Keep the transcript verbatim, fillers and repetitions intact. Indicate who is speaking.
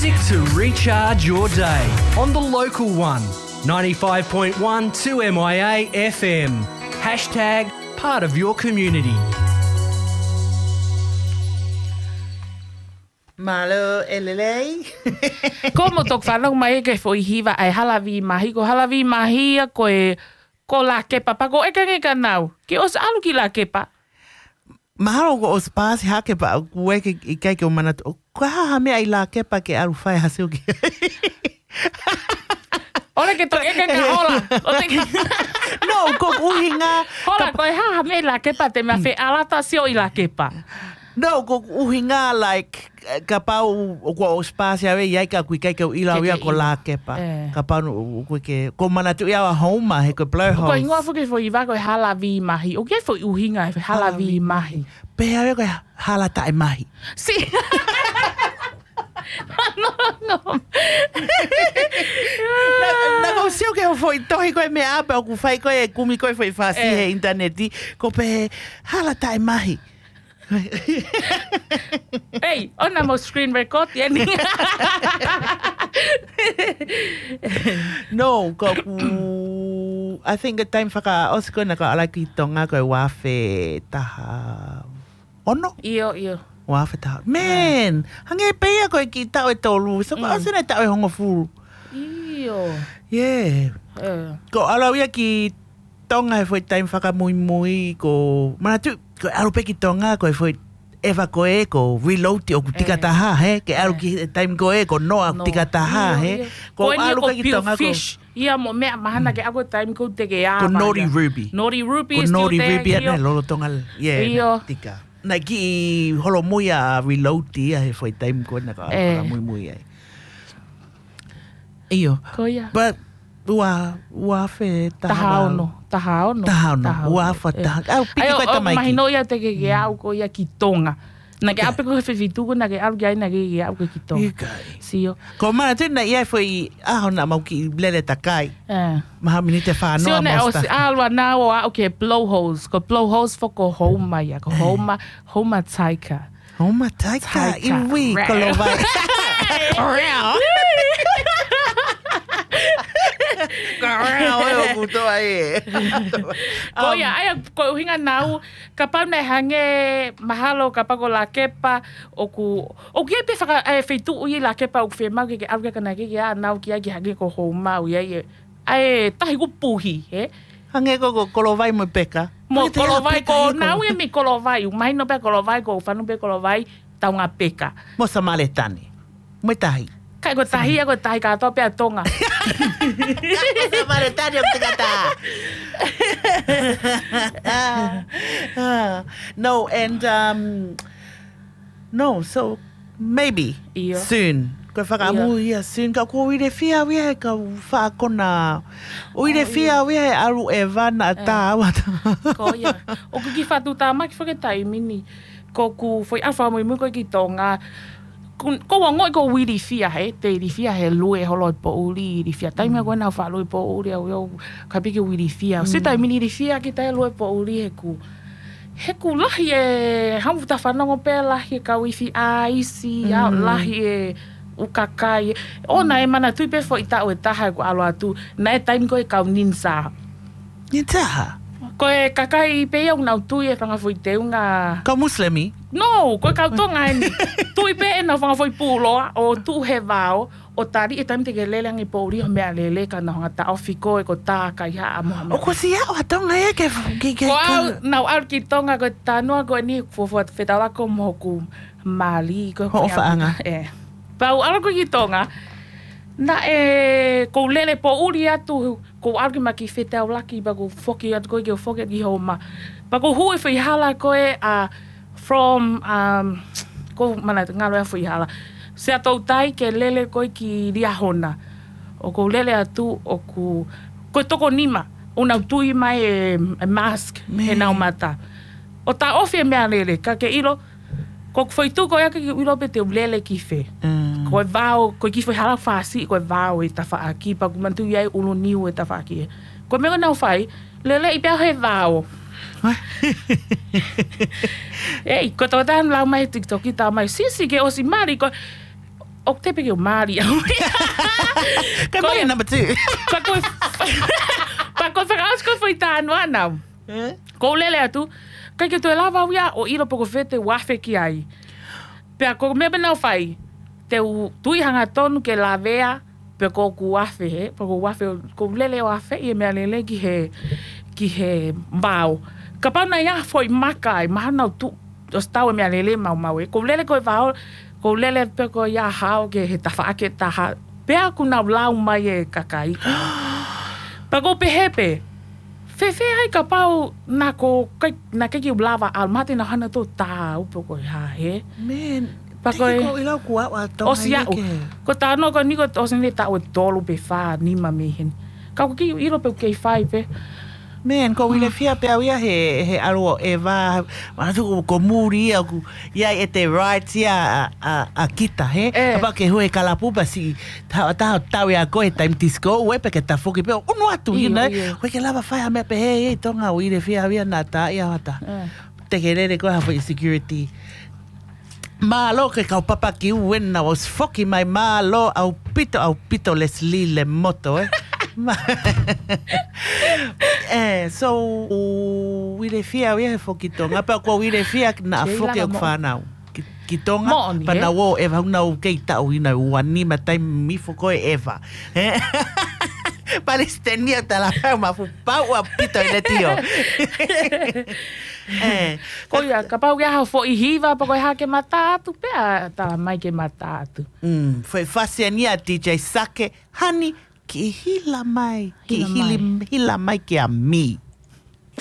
Speaker 1: music to recharge your day on the local one. ninety-five point one two M I A F M. Hashtag part of your community.
Speaker 2: Malo elelei.
Speaker 3: Ko mo tok whanau mai ke fo i hiwa ai halawi mahi. Ko halawi mahi a ko e ko la kepa. Pa ko eka nge ka nau. Ke os alu ki la kepa.
Speaker 2: Mahalo ko os pasi hake pa kue ke i kai ke o mana. Ko haha mea i la kepa ke aru whai haseo ki.
Speaker 3: Ora ke tok eka ka ola.
Speaker 2: No, ko uhinga.
Speaker 3: Hola, ko e haha me la kepa te mea fe alata sio i la kepa.
Speaker 2: No, ko uhinga like ka pau o ko space ave ia ka kui kai ke ila ia ko la kepa. Ka pau ko ke ko mana tu ia homa he ko blow hole.
Speaker 3: Ko ingoa fo ke fo i va ko hala vi mahi. O ke fo uhinga e hala vi mahi.
Speaker 2: Pe ave ko hala tai mahi.
Speaker 3: Si. No, no.
Speaker 2: Na ko sio ke foi tohi ko me apa ku fai ko e kumi ko foi fasi he interneti ko pe hala tai mahi.
Speaker 3: Hey, ona mo screen record ya ni.
Speaker 2: No, ko I think the time faka osko na ka ala ki tonga ko wafe taha. Ono?
Speaker 3: Io, io.
Speaker 2: Wafe taha. Man, hange pea ko ki tau e tolu. So ko asina tau e hongo fu.
Speaker 3: Io.
Speaker 2: Yeah. Ko ala ia ki tonga e foi time faka muy muy ko mana tu ko alu pe ki tonga ko foi eva ko e ko reload o tika taha he ke alu ki time ko e ko no tika taha he ko alu pe ki tonga ko
Speaker 3: ia mo me mahana ke ako time ko te ke a
Speaker 2: ko Naughty Ruby
Speaker 3: Naughty Ruby
Speaker 2: ko Naughty Ruby na lolo tonga yeah tika na ki holo muy a reload ia he foi time ko na ka muy muy ai iyo
Speaker 3: ko ia
Speaker 2: but Ua, ua fe
Speaker 3: tahao no. Tahao no.
Speaker 2: Tahao no. Ua fa tahao. Au, piki koe tamaiki.
Speaker 3: Mahino ia te ke ke au ko ia ki tonga. Na ke ape ko he whituku, na ke au kia na ke ke au ko ki tonga.
Speaker 2: Ikai.
Speaker 3: Sio.
Speaker 2: Ko mana tu na ia foi aho na mau ki lele takai.
Speaker 3: Eh.
Speaker 2: Maha minite whanoa mosta.
Speaker 3: Sio ne o si alwa na o au ke blowholes. Ko blowholes fo ko homa ia. Ko homa, homa taika.
Speaker 2: Homa taika. Iwi. Ko lo vai. Rau. Karao e o kuto ai.
Speaker 3: Ko ia, ai ko hinga nau, ka pau nei hange mahalo ka pa ko la kepa o ku o ki pe faka e feitu i la kepa o fe mau ke au ke kana ke ya nau ki ai hange ko ho mau ia ia. Ai tahi ku puhi, he?
Speaker 2: Hange ko ko kolovai mo peka.
Speaker 3: Mo kolovai ko nau e mi kolovai, mai no pe kolovai ko fanu pe kolovai taunga peka.
Speaker 2: Mo samaletani. Mo tahi.
Speaker 3: Kai ko tahi ko tahi ka to pe tonga.
Speaker 2: Samaletani o te kata. No, and um no, so maybe
Speaker 3: Iyo.
Speaker 2: soon. Ko whakamu ia soon ka ko ire fia wea ka whakona. O ire fia wea aru e vana ta wata.
Speaker 3: Ko ia. O ku ki whatu tā mai ki whaketai mini. Ko ku whai awha mui mui koe ki tonga. Ko wa ngoi ko wiri fia he. Te iri fia he lue holo i po uri iri fia. Tai mea koe nau wha lue po uri au iau. Ka piki wiri fia. Se tai mini iri fia ki tai lue po uri he ku. He ku lahi e. Hamu ta whanongo pē lahi e ka wifi a isi. Lahi e. Ukakai. Ona e mana tui pe fo i tau e taha e ko alo atu. Na e taimi koe kau ninsa.
Speaker 2: Ninsa?
Speaker 3: Koe kakai pe iau nau tui e whanga fo i teunga.
Speaker 2: Ka muslimi?
Speaker 3: No, koe kau tonga e ni. Tui pe e nau whanga fo i pūloa. O tu he vao. O tari e taimi te ke lele angi po uri o mea lele ka na honga ta ofi koe ko tā kai haa moha mea.
Speaker 2: O ko si au a tonga e ke...
Speaker 3: Ko au nau au ki tonga koe tānua koe ni fo whetala ko moku Mali.
Speaker 2: Ho whaanga.
Speaker 3: E. Pau ala ko ki tonga. Na e ko lele po uri atu ko arki maki whetau laki ba ko foki atu koe ke o foki ki homa. Ba ko hui whi hala koe a uh, from um ko mana ngalo e whi hala. Se atou tai ke lele koe ki riahona. O ko lele atu o ku koe toko nima. O nau tui mai e, e mask he nau mata. O ta ofi e mea lele ka ke ilo ko foi tu ko ya ke ilo pe te lele ki fe. Koe vao, koe ki whai hala whaasi, koe vao e ta wha aki, pa ku mantu iai ulo niu e ta wha aki. Koe mega nau whai, lele i pia he vao. Ei, koe tau tāna lau mai TikTok i tā mai, sisi ke osi mari, koe, o te peke o Māori au.
Speaker 2: Kai mai number two.
Speaker 3: Pa koe... Pa koe whakaas koe whai tānu anau. Ko lele atu, kai ke tu e lava au ia, o iro poko whete wafe ki ai. Pea ko mea benau whai, te u tuihanga tonu ke la vea, pe ko ku wafe he, pa ko wafe, ko lele o wafe, i e mea lele ki he, ki he mbao. Ka pauna ia foi maka ai, mahana tu, o stau e mea lele mau mau e. Ko lele koe whao, ko lele pe ko ia hao ke he tawhaake taha. Pea ku nau lau mai e kakai. Pa ko pehepe, Fefe ai ka pau na ko kai na kai ki lava al mate na hana to ta upo ko ha he.
Speaker 2: Man,
Speaker 3: pa ko
Speaker 2: ko ila ku wa to.
Speaker 3: O sia ko ta no ko ni ko o sen ta o tolu pe fa ni ma me hen. Ka ko ki iro pe ke fai pe.
Speaker 2: Man, ko wile fia pe au ia he, he aro e wā, mana tuku ko muri au ku, ia e te rights ia a, a, a kita, he?
Speaker 3: Eh.
Speaker 2: Apa ke hoe kalapupa si, ta ta tau ia koe time disco, ue pe ke ta foki pe, unu atu,
Speaker 3: Iyo,
Speaker 2: hina,
Speaker 3: iyo.
Speaker 2: koe ke lava whai a mea pe, hei, hei, tonga wile fia au ia nā ta, ia wata.
Speaker 3: Eh.
Speaker 2: Te ke rere koe hawhi security. Malo ke kau papa ki uena, was foki mai malo, au pito, au pito Leslie le moto, eh? eh, so wile fia we he foki tonga pa ko wile fia na
Speaker 3: Kei
Speaker 2: foki
Speaker 3: langa
Speaker 2: o
Speaker 3: mo.
Speaker 2: whanau ki tonga
Speaker 3: Mo ni,
Speaker 2: pa na
Speaker 3: eh?
Speaker 2: wo e vau nau kei tau ina wani ma tai mi foko e eva eh palestenia ta la ma fu pau a pito ele tio eh
Speaker 3: Ko ia ka pau ia ha fo i hiva pa ko ha ke mata atu pe ta mai ke mata atu.
Speaker 2: mm foi fasenia D J Sake honey ki hila mai ki
Speaker 3: Hila mai.
Speaker 2: hila hila mai ki a mi